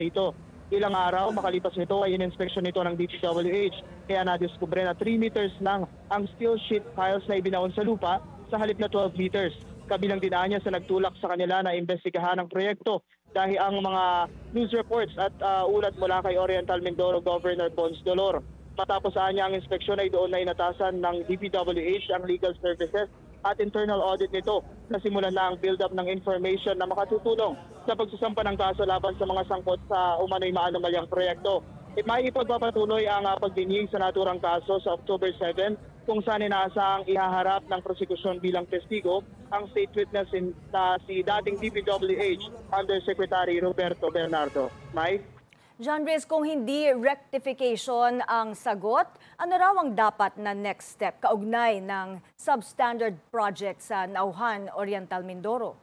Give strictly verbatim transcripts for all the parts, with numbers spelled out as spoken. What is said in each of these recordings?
ito. Ilang araw makalipas nito ay in-inspection nito ng D P W H kaya nadiskubre na three meters lang ang steel sheet piles na ibinaon sa lupa sa halip na twelve meters. Kabilang din niya sa nagtulak sa kanila na imbestigahan ang proyekto dahil ang mga news reports at uh, ulat mula kay Oriental Mindoro Governor Bons Dolor. Matapos sa niya ang inspeksyon ay doon na inatasan ng D P W H ang legal services at internal audit nito. Nasimulan na ang build-up ng information na makatutulong sa pagsusampa ng kaso laban sa mga sangkot sa umano'y maanomalyang proyekto. At may ipagpapatuloy ang uh, pagdinig sa naturang kaso sa October seventh kung saan inaasahang ihaharap ng prosekusyon bilang testigo ang state witness in, na si dating D P W H Undersecretary Roberto Bernardo. Mike? John Reyes, kung hindi rectification ang sagot, ano raw ang dapat na next step kaugnay ng substandard project sa Nauhan, Oriental Mindoro?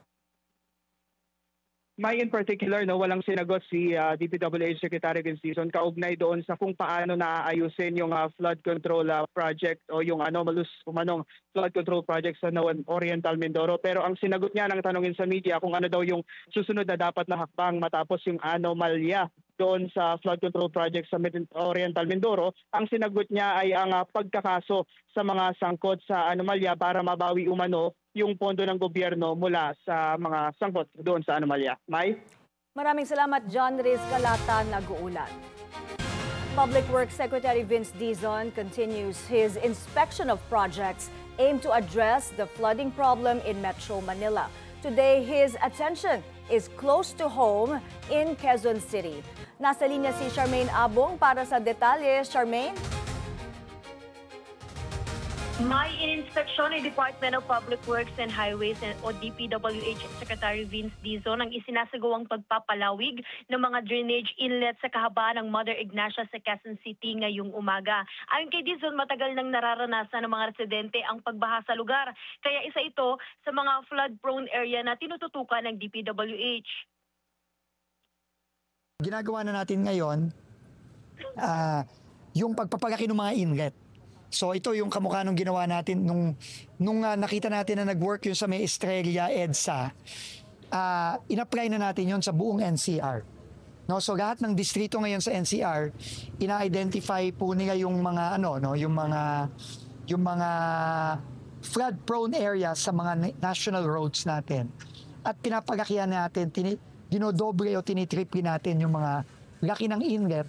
May in particular, no, walang sinagot si uh, D P W H Secretary Vince Dizon kaugnay doon sa kung paano naaayusin yung uh, flood control uh, project o yung anomalous umanong flood control project sa Nauhan, Oriental Mindoro. Pero ang sinagot niya ng tanongin sa media kung ano daw yung susunod na dapat na hakbang matapos yung anomalya doon sa flood control project sa Oriental Mindoro, ang sinagot niya ay ang uh, pagkakaso sa mga sangkot sa anomalya para mabawi umano yung pondo ng gobyerno mula sa mga sangkot doon sa anomalya. May? Maraming salamat, John Reyes Calata, nag-uulat. Public Works Secretary Vince Dizon continues his inspection of projects aimed to address the flooding problem in Metro Manila. Today, his attention is close to home in Quezon City. Nasa linya si Charmaine Abong para sa detalye. Charmaine? May in-inspeksyon ng Department of Public Works and Highways o D P W H Secretary Vince Dizon ang isinasagawang pagpapalawig ng mga drainage inlet sa kahabaan ng Mother Ignacia sa Quezon City ngayong umaga. Ayon kay Dizon, matagal nang nararanasan ng mga residente ang pagbaha sa lugar. Kaya isa ito sa mga flood-prone area na tinututukan ng D P W H. Ginagawa na natin ngayon uh, yung pagpapalaki ng mga inlet. So ito yung kamukha nung ginawa natin nung, nung uh, nakita natin na nag-work yun sa may Estrella, EDSA. Uh, in-apply na natin yun sa buong N C R. No, so lahat ng distrito ngayon sa N C R, ina-identify po nila yung mga ano, no, yung mga yung mga flood-prone areas sa mga national roads natin. At pinapalakihan natin, tini, dinodoble o tinitriple natin yung mga laki ng inlet.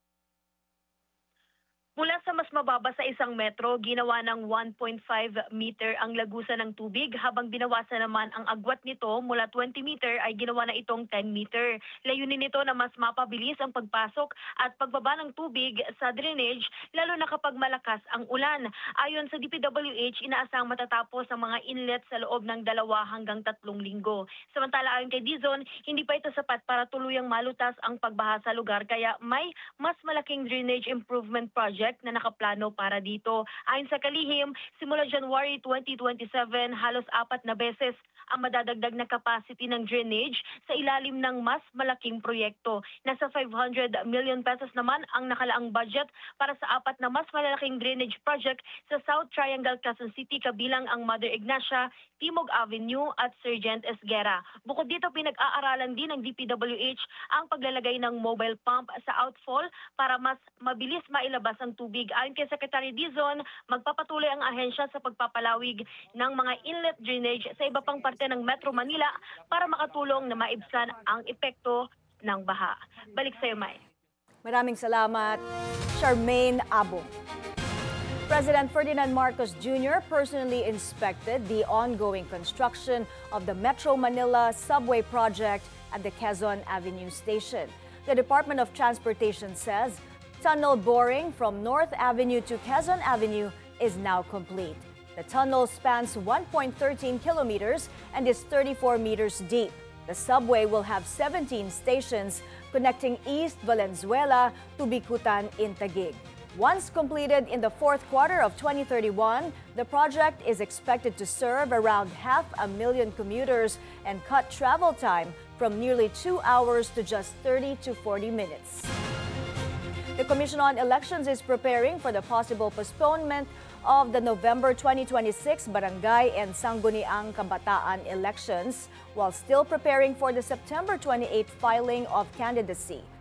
Mula sa mas mababa sa isang metro, ginawa ng one point five meter ang lagusan ng tubig, habang binawasan naman ang agwat nito mula twenty meter ay ginawa na itong ten meter. Layunin nito na mas mapabilis ang pagpasok at pagbaba ng tubig sa drainage, lalo na kapag malakas ang ulan. Ayon sa D P W H, inaasang matatapos ang mga inlet sa loob ng dalawa hanggang tatlong linggo. Samantala, ayon kay Dizon, hindi pa ito sapat para tuluyang malutas ang pagbaha sa lugar, kaya may mas malaking drainage improvement project na nakaplano para dito. Ayon sa kalihim, simula January twenty twenty-seven, halos apat na beses ang madadagdag na capacity ng drainage sa ilalim ng mas malaking proyekto. Nasa five hundred million pesos naman ang nakalaang budget para sa apat na mas malalaking drainage project sa South Triangle, Quezon City, kabilang ang Mother Ignacia, Timog Avenue at Sergeant Esguera. Bukod dito, pinag-aaralan din ng D P W H ang paglalagay ng mobile pump sa outfall para mas mabilis mailabas ang tubig. Ayon kay Secretary Dizon, magpapatuloy ang ahensya sa pagpapalawig ng mga inlet drainage sa iba pang parte ng Metro Manila para makatulong na maibsan ang epekto ng baha. Balik sa iyo, May. Maraming salamat, Charmaine Abong. President Ferdinand Marcos Junior personally inspected the ongoing construction of the Metro Manila subway project at the Quezon Avenue station. The Department of Transportation says tunnel boring from North Avenue to Quezon Avenue is now complete. The tunnel spans one point one three kilometers and is thirty-four meters deep. The subway will have seventeen stations connecting East Valenzuela to Bicutan in Taguig. Once completed in the fourth quarter of twenty thirty-one, the project is expected to serve around half a million commuters and cut travel time from nearly two hours to just thirty to forty minutes. The Commission on Elections is preparing for the possible postponement of the November twenty twenty-six Barangay and Sangguniang Kabataan elections while still preparing for the September twenty-eighth filing of candidacy.